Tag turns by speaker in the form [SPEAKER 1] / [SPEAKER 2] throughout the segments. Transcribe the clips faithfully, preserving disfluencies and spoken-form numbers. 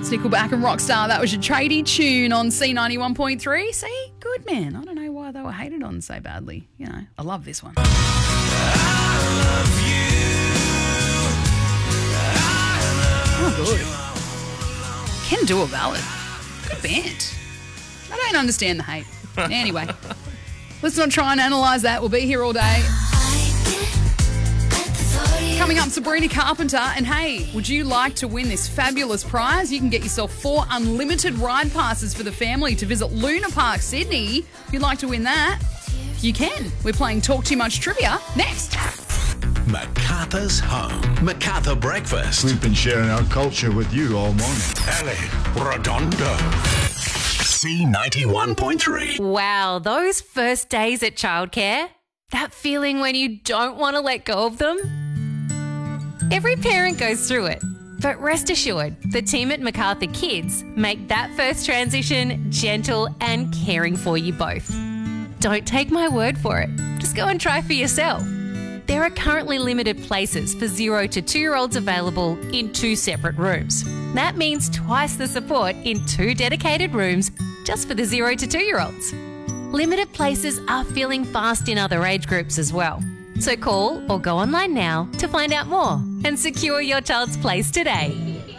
[SPEAKER 1] It's Nickelback and Rockstar. That was your tradie tune on C ninety-one point three. See, good man. I don't know why they were hated on so badly. You know, I love this one. I love you. Oh, good. Can do a ballad. Good band. I don't understand the hate. Anyway, let's not try and analyse that. We'll be here all day. Coming up, Sabrina Carpenter. And hey, would you like to win this fabulous prize? You can get yourself four unlimited ride passes for the family to visit Luna Park, Sydney. If you'd like to win that, you can. We're playing Talk Too Much Trivia next.
[SPEAKER 2] MacArthur's home. MacArthur Breakfast.
[SPEAKER 3] We've been sharing our culture with you all morning.
[SPEAKER 2] Ellie Redondo. C ninety-one point three.
[SPEAKER 4] Wow, those first days at childcare. That feeling when you don't want to let go of them. Every parent goes through it, but rest assured, the team at MacArthur Kids make that first transition gentle and caring for you both. Don't take my word for it. Just go and try for yourself. There are currently limited places for zero to two-year-olds available in two separate rooms. That means twice the support in two dedicated rooms just for the zero to two-year-olds. Limited places are filling fast in other age groups as well. So call or go online now to find out more and secure your child's place today.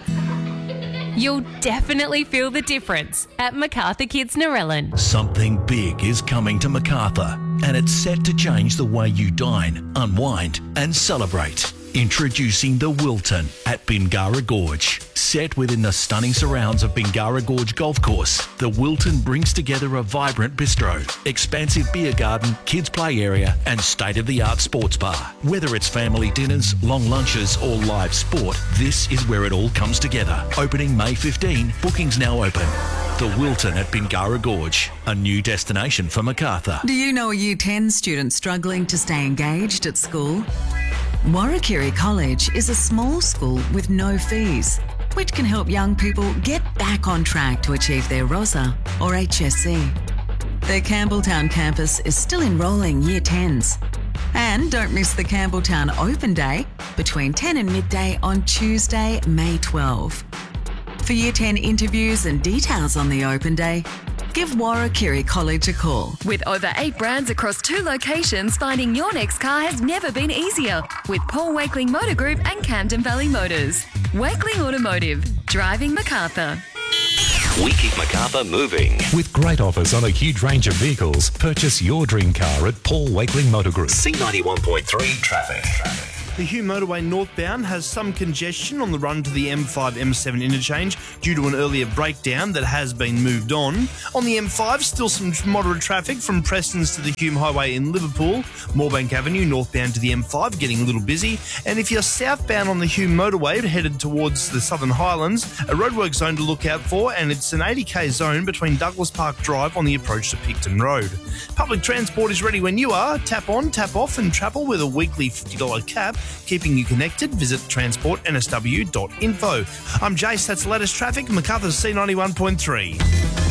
[SPEAKER 4] You'll definitely feel the difference at MacArthur Kids Narellan.
[SPEAKER 2] Something big is coming to MacArthur, and it's set to change the way you dine, unwind and celebrate. Introducing the Wilton at Bingara Gorge. Set within the stunning surrounds of Bingara Gorge Golf Course, the Wilton brings together a vibrant bistro, expansive beer garden, kids play area and state-of-the-art sports bar. Whether it's family dinners, long lunches or live sport, this is where it all comes together. Opening May fifteenth, bookings now open. The Wilton at Bingara Gorge, a new destination for MacArthur.
[SPEAKER 5] Do you know a Year ten student struggling to stay engaged at school? Warrakirri College is a small school with no fees, which can help young people get back on track to achieve their ROSA or H S C. Their Campbelltown campus is still enrolling Year tens. And don't miss the Campbelltown Open Day between ten and midday on Tuesday, May twelfth. For Year ten interviews and details on the Open Day, give Warrakirri College a call.
[SPEAKER 6] With over eight brands across two locations, finding your next car has never been easier. With Paul Wakeling Motor Group and Camden Valley Motors. Wakeling Automotive. Driving MacArthur.
[SPEAKER 2] We keep MacArthur moving.
[SPEAKER 7] With great offers on a huge range of vehicles, purchase your dream car at Paul Wakeling Motor Group.
[SPEAKER 2] C ninety-one point three traffic. traffic.
[SPEAKER 8] The Hume Motorway northbound has some congestion on the run to the M five M seven interchange due to an earlier breakdown that has been moved on. On the M five, still some moderate traffic from Prestons to the Hume Highway in Liverpool. Moorebank Avenue northbound to the M five getting a little busy. And if you're southbound on the Hume Motorway headed towards the Southern Highlands, a roadwork zone to look out for, and it's an eighty k zone between Douglas Park Drive on the approach to Picton Road. Public transport is ready when you are. Tap on, tap off and travel with a weekly fifty dollars cap. Keeping you connected, visit transport n s w dot info. I'm Jace, that's the latest traffic, MacArthur's C ninety-one point three.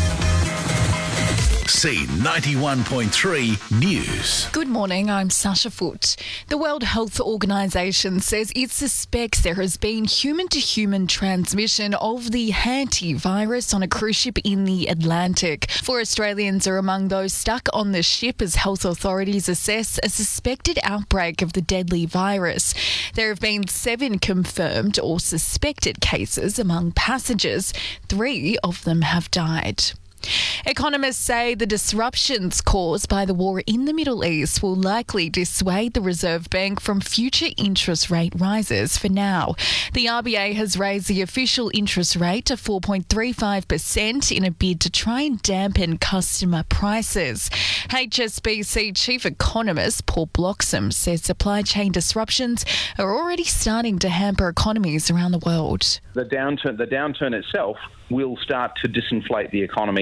[SPEAKER 2] C ninety-one point three News.
[SPEAKER 9] Good morning, I'm Sasha Foote. The World Health Organization says it suspects there has been human-to-human transmission of the hantavirus on a cruise ship in the Atlantic. Four Australians are among those stuck on the ship as health authorities assess a suspected outbreak of the deadly virus. There have been seven confirmed or suspected cases among passengers. Three of them have died. Economists say the disruptions caused by the war in the Middle East will likely dissuade the Reserve Bank from future interest rate rises for now. The R B A has raised the official interest rate to four point three five percent in a bid to try and dampen customer prices. H S B C Chief Economist Paul Bloxham says supply chain disruptions are already starting to hamper economies around the world.
[SPEAKER 10] The downturn, the downturn itself will start to disinflate the economy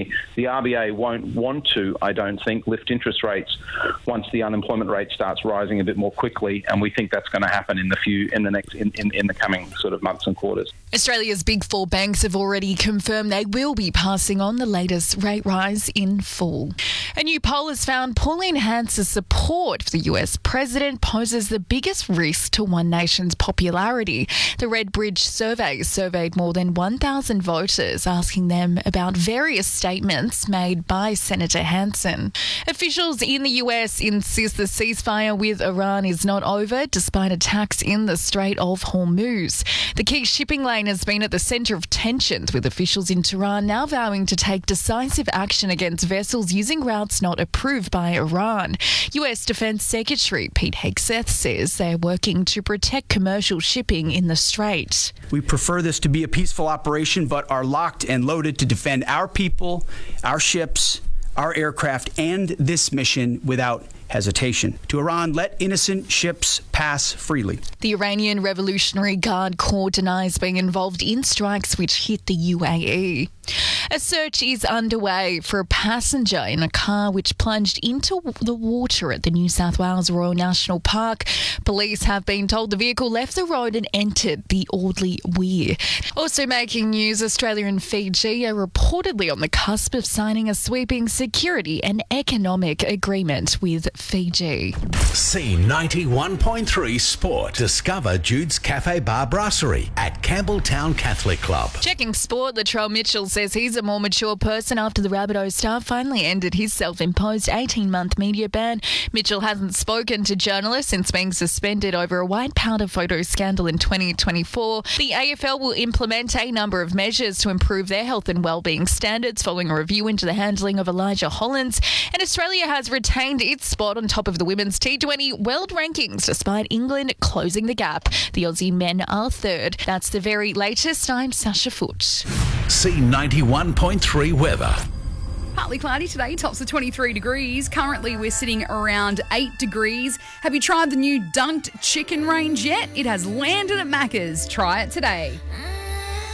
[SPEAKER 10] economy. The R B A won't want to, I don't think, lift interest rates once the unemployment rate starts rising a bit more quickly, and we think that's going to happen in the few in the next in, in, in the coming sort of months and quarters.
[SPEAKER 9] Australia's big four banks have already confirmed they will be passing on the latest rate rise in full. A new poll has found Pauline Hans's support for the U S president poses the biggest risk to One Nation's popularity. The Redbridge survey surveyed more than one thousand voters, asking them about various statements made by Senator Hanson. Officials in the U S insist the ceasefire with Iran is not over, despite attacks in the Strait of Hormuz. The key shipping lane has been at the centre of tensions, with officials in Tehran now vowing to take decisive action against vessels using routes not approved by Iran. U S Defence Secretary Pete Hegseth says they're working to protect commercial shipping in the Strait.
[SPEAKER 11] We prefer this to be a peaceful operation, but are locked and loaded to defend our people, our ships, our aircraft, and this mission without hesitation. To Iran, let innocent ships pass freely.
[SPEAKER 9] The Iranian Revolutionary Guard Corps denies being involved in strikes which hit the U A E. A search is underway for a passenger in a car which plunged into the water at the New South Wales Royal National Park. Police have been told the vehicle left the road and entered the Audley Weir. Also making news, Australia and Fiji are reportedly on the cusp of signing a sweeping security and economic agreement with Fiji.
[SPEAKER 12] C ninety-one point three Sport. Discover Jude's Cafe Bar Brasserie at Campbelltown Catholic Club.
[SPEAKER 9] Checking sport, Latrell Mitchell says he's a more mature person after the Rabbitohs star finally ended his self-imposed eighteen-month media ban. Mitchell hasn't spoken to journalists since being suspended over a white powder photo scandal in twenty twenty-four. The A F L will implement a number of measures to improve their health and wellbeing standards following a review into the handling of Elijah Hollins. And Australia has retained its spot on top of the women's T twenty world rankings despite England closing the gap. The Aussie men are third. That's the very latest. I'm Sasha Foote.
[SPEAKER 12] C ninety-one point three weather.
[SPEAKER 1] Partly cloudy today, tops of twenty-three degrees. Currently, we're sitting around eight degrees. Have you tried the new Dunked Chicken range yet? It has landed at Macca's. Try it today.